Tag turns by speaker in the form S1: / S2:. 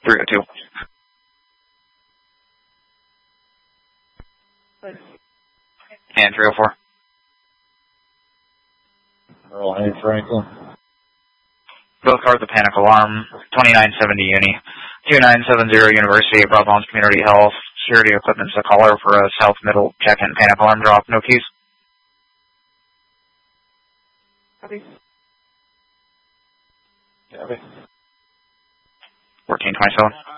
S1: 302. And 304.
S2: Earl Hay Franklin.
S1: Both cars the panic alarm. 2970 Uni. 2970 University of Broadmont's Community Health. Security equipment's a caller for a south middle check-in panic alarm drop. No keys.
S2: Copy. Copy.
S1: 1427.